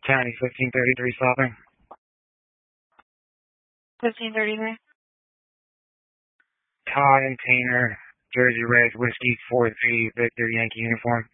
County 1533 stopping. 1533. Todd and Tainer, Jersey Red, Whiskey 43, Victor Yankee uniform.